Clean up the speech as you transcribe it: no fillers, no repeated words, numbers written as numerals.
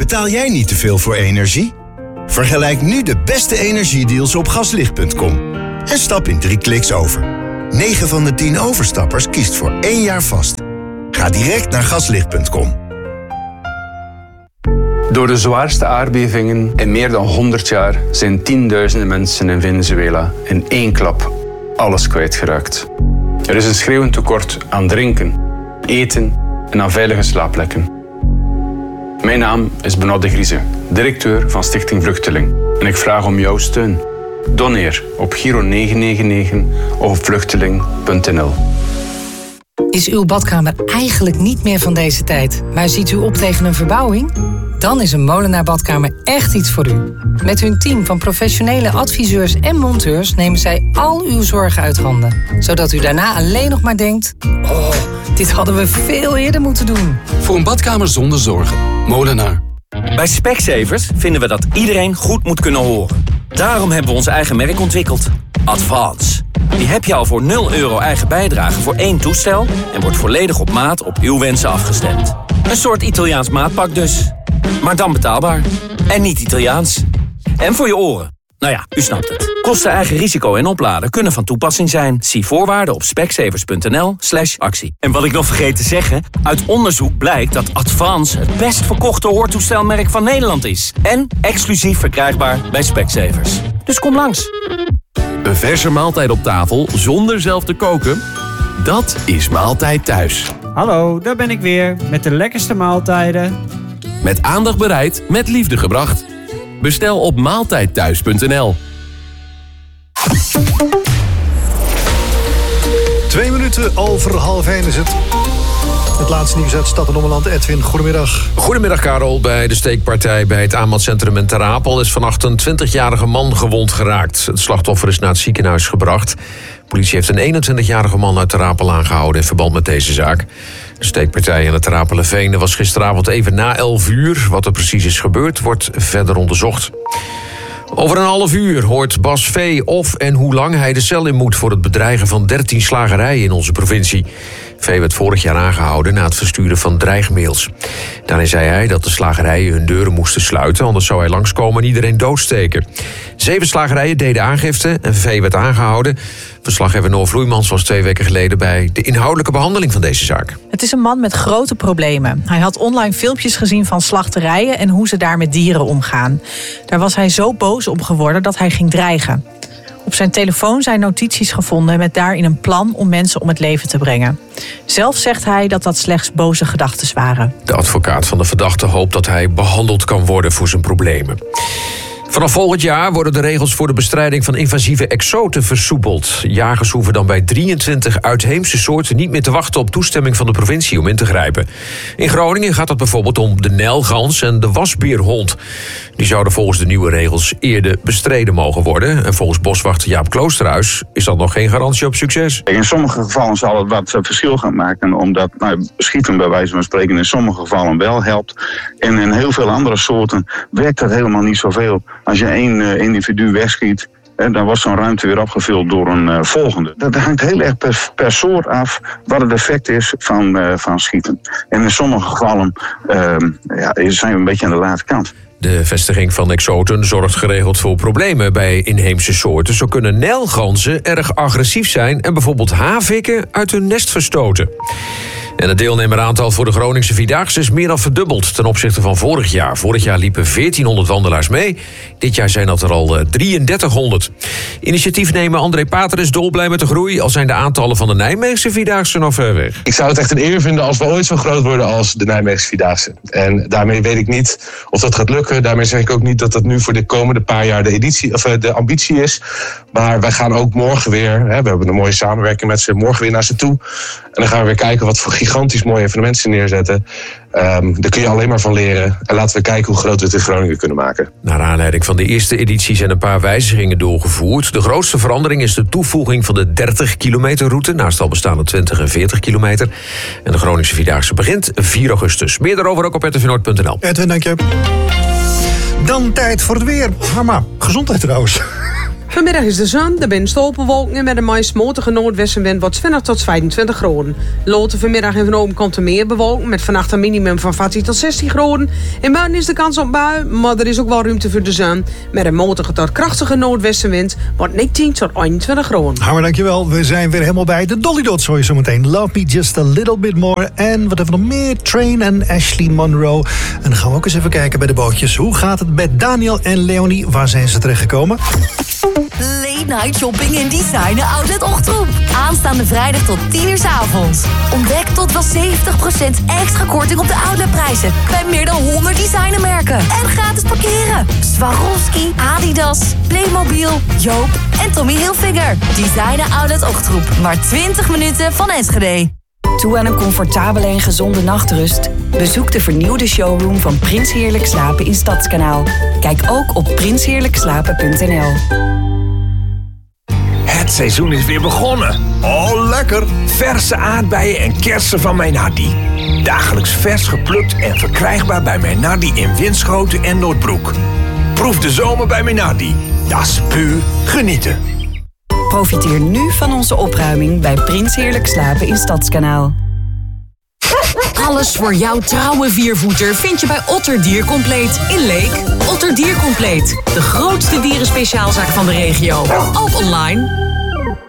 Betaal jij niet te veel voor energie? Vergelijk nu de beste energiedeals op gaslicht.com. En stap in 3 kliks over. 9 van de 10 overstappers kiest voor 1 jaar vast. Ga direct naar gaslicht.com. Door de zwaarste aardbevingen in meer dan 100 jaar zijn tienduizenden mensen in Venezuela in 1 klap alles kwijtgeraakt. Er is een schreeuwend tekort aan drinken, eten en aan veilige slaapplekken. Mijn naam is Benoît de Grieze, directeur van Stichting Vluchteling. En ik vraag om jouw steun. Doneer op Giro 999 of op vluchteling.nl. Is uw badkamer eigenlijk niet meer van deze tijd, maar ziet u op tegen een verbouwing? Dan is een Molenaar badkamer echt iets voor u. Met hun team van professionele adviseurs en monteurs nemen zij al uw zorgen uit handen. Zodat u daarna alleen nog maar denkt: oh, dit hadden we veel eerder moeten doen. Voor een badkamer zonder zorgen. Molenaar. Bij Specsavers vinden we dat iedereen goed moet kunnen horen. Daarom hebben we ons eigen merk ontwikkeld. Advance. Die heb je al voor €0 eigen bijdrage voor 1 toestel en wordt volledig op maat op uw wensen afgestemd. Een soort Italiaans maatpak dus. Maar dan betaalbaar. En niet Italiaans. En voor je oren. Nou ja, u snapt het. Kosten, eigen risico en opladen kunnen van toepassing zijn. Zie voorwaarden op specsavers.nl/actie. En wat ik nog vergeet te zeggen, uit onderzoek blijkt dat Advance het best verkochte hoortoestelmerk van Nederland is. En exclusief verkrijgbaar bij Specsavers. Dus kom langs. Een verse maaltijd op tafel zonder zelf te koken? Dat is Maaltijd Thuis. Hallo, daar ben ik weer met de lekkerste maaltijden. Met aandacht bereid, met liefde gebracht. Bestel op maaltijdthuis.nl. 2 minuten over 12:30 is het. Het laatste nieuws uit Stad en Ommeland. Edwin, goedemiddag. Goedemiddag, Karel. Bij de steekpartij bij het aanmeldcentrum in Ter Apel is vannacht een 20-jarige man gewond geraakt. Het slachtoffer is naar het ziekenhuis gebracht. De politie heeft een 21-jarige man uit Ter Apel aangehouden in verband met deze zaak. De steekpartij in het Ter Apelenveen was gisteravond even na 11 uur. Wat er precies is gebeurd, wordt verder onderzocht. Over een half uur hoort Bas V. of en hoe lang hij de cel in moet voor het bedreigen van 13 slagerijen in onze provincie. V. werd vorig jaar aangehouden na het versturen van dreigmails. Daarin zei hij dat de slagerijen hun deuren moesten sluiten, anders zou hij langskomen en iedereen doodsteken. 7 slagerijen deden aangifte en V. werd aangehouden. Verslaggever Noor Vloeimans was 2 weken geleden bij de inhoudelijke behandeling van deze zaak. Het is een man met grote problemen. Hij had online filmpjes gezien van slachterijen en hoe ze daar met dieren omgaan. Daar was hij zo boos op geworden dat hij ging dreigen. Op zijn telefoon zijn notities gevonden met daarin een plan om mensen om het leven te brengen. Zelf zegt hij dat dat slechts boze gedachten waren. De advocaat van de verdachte hoopt dat hij behandeld kan worden voor zijn problemen. Vanaf volgend jaar worden de regels voor de bestrijding van invasieve exoten versoepeld. Jagers hoeven dan bij 23 uitheemse soorten niet meer te wachten op toestemming van de provincie om in te grijpen. In Groningen gaat het bijvoorbeeld om de nijlgans en de wasbeerhond. Die zouden volgens de nieuwe regels eerder bestreden mogen worden. En volgens boswachter Jaap Kloosterhuis is dat nog geen garantie op succes. In sommige gevallen zal het wat verschil gaan maken, omdat schieten bij wijze van spreken in sommige gevallen wel helpt. En in heel veel andere soorten werkt dat helemaal niet zoveel. Als je 1 individu wegschiet, dan wordt zo'n ruimte weer opgevuld door een volgende. Dat hangt heel erg per soort af wat het effect is van schieten. En in sommige gevallen zijn we een beetje aan de late kant. De vestiging van exoten zorgt geregeld voor problemen bij inheemse soorten. Zo kunnen nijlganzen erg agressief zijn en bijvoorbeeld havikken uit hun nest verstoten. En het deelnemeraantal voor de Groningse Vierdaagse is meer dan verdubbeld ten opzichte van vorig jaar. Vorig jaar liepen 1400 wandelaars mee. Dit jaar zijn dat er al 3300. Initiatiefnemer André Pater is dolblij met de groei. Al zijn de aantallen van de Nijmeegse Vierdaagse nog ver weg. Ik zou het echt een eer vinden als we ooit zo groot worden als de Nijmeegse Vierdaagse. En daarmee weet ik niet of dat gaat lukken. Daarmee zeg ik ook niet dat dat nu voor de komende paar jaar de ambitie is. Maar wij gaan ook morgen weer, we hebben een mooie samenwerking met ze, morgen weer naar ze toe. En dan gaan we weer kijken wat voor gigantisch mooie evenementen ze neerzetten. Daar kun je alleen maar van leren. En laten we kijken hoe groot we het in Groningen kunnen maken. Naar aanleiding van de eerste editie zijn een paar wijzigingen doorgevoerd. De grootste verandering is de toevoeging van de 30 kilometer route, naast al bestaande 20 en 40 kilometer. En de Groningse Vierdaagse begint 4 augustus. Meer daarover ook op rtvnoord.nl. Edwin, dank je. Dan tijd voor het weer. Mama, gezondheid trouwens. Vanmiddag is de zon, er zijn stolpenwolken en met een meest matige noordwestenwind wordt 20 tot 25 graden. Later vanmiddag en vanavond komt er meer bewolking met vannacht een minimum van 14 tot 16 graden. In buiten is de kans op bui, maar er is ook wel ruimte voor de zon. Met een matige tot krachtige noordwestenwind wordt 19 tot 21 graden. Hammer, dankjewel. We zijn weer helemaal bij de Dolly Dots, hoor je zo meteen. Love Me Just a Little Bit More. En wat hebben we nog meer? Train en Ashley Monroe. En dan gaan we ook eens even kijken bij de bootjes. Hoe gaat het met Daniel en Leonie? Waar zijn ze terechtgekomen? Late night shopping in Designer Outlet Ochtroep. Aanstaande vrijdag tot 10 uur 's avonds. Ontdek tot wel 70% extra korting op de outletprijzen. Bij meer dan 100 designermerken. En gratis parkeren. Swarovski, Adidas, Playmobil, Joop en Tommy Hilfiger. Designer Outlet Ochtroep. Maar 20 minuten van Enschede. Toe aan een comfortabele en gezonde nachtrust? Bezoek de vernieuwde showroom van Prins Heerlijk Slapen in Stadskanaal. Kijk ook op prinsheerlijkslapen.nl. Het seizoen is weer begonnen. Oh, lekker! Verse aardbeien en kersen van Meinardi. Dagelijks vers geplukt en verkrijgbaar bij Meinardi in Winschoten en Noordbroek. Proef de zomer bij Meinardi. Dat is puur genieten. Profiteer nu van onze opruiming bij Prins Heerlijk Slapen in Stadskanaal. Alles voor jouw trouwe viervoeter vind je bij Otter Diercompleet in Leek. Otter Diercompleet, de grootste dierenspeciaalzaak van de regio. Ook online.